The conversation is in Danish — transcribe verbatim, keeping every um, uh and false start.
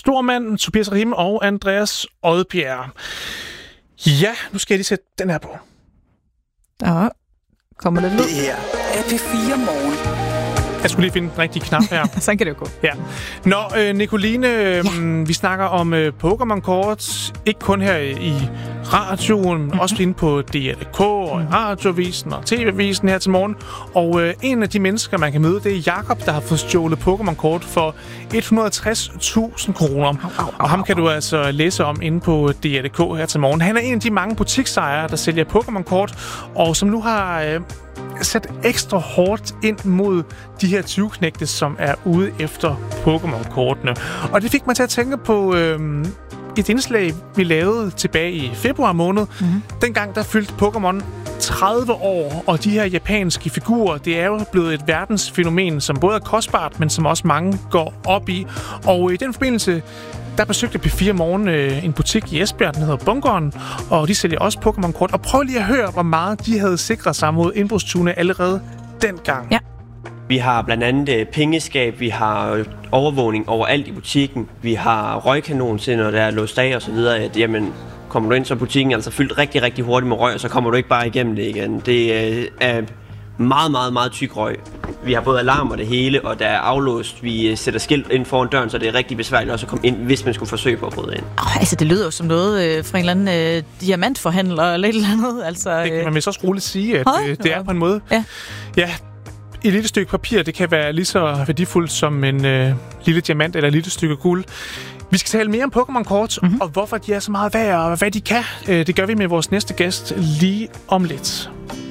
Stormand, Tobias Rahim og Andreas Odbjerg. Ja, nu skal jeg lige sætte den her på. Ja, kommer det lyd? Det her er P fire Morgen. Jeg skulle lige finde den rigtige knap her. Sådan kan det jo gå. Ja. Nå, øh, Nicoline, øh, ja. vi snakker om øh, Pokémon-kort, ikke kun her i radioen, men også inde på D R K og i Radioavisen og T V-avisen her til morgen. Og øh, en af de mennesker, man kan møde, det er Jakob, der har fået stjålet Pokémon-kort for et hundrede og tres tusind kroner. Og ham kan du altså læse om inde på D R K her til morgen. Han er en af de mange butiksejere, der sælger Pokémon-kort, og som nu har øh, sat ekstra hårdt ind mod de her tyveknægte, som er ude efter Pokémon-kortene. Og det fik mig til at tænke på øh, et indslag, vi lavede tilbage i februar måned. Mm-hmm. Dengang der fyldte Pokémon tredive år, og de her japanske figurer, det er jo blevet et verdensfænomen, som både er kostbart, men som også mange går op i. Og i den forbindelse, der besøgte P fire Morgen øh, en butik i Esbjerg, den hedder Bunkeren, og de sælger også Pokémon-kort. Og prøv lige at høre, hvor meget de havde sikret sig mod indbrudstyvene allerede dengang. Ja. Vi har blandt andet pengeskab, vi har overvågning overalt i butikken, vi har røgkanon til, når der er låst af og så videre, at jamen, kommer du ind, så er butikken altså fyldt rigtig, rigtig hurtigt med røg, og så kommer du ikke bare igennem det igen. Det er meget, meget, meget tyk røg. Vi har både alarm og det hele, og der er aflåst. Vi sætter skilt ind foran døren, så det er rigtig besværligt også at komme ind, hvis man skulle forsøge på at bryde ind. Oh, altså, det lyder jo som noget øh, fra en eller anden øh, diamantforhandler eller et eller andet. Altså, øh... Det kan man vist også roligt sige, at øh, det er på en måde. Ja. Ja, et lille stykke papir, det kan være lige så værdifuldt som en øh, lille diamant eller et lille stykke guld. Vi skal tale mere om Pokémon-kort, mm-hmm. og hvorfor de er så meget værd, og hvad de kan. Det gør vi med vores næste gæst lige om lidt.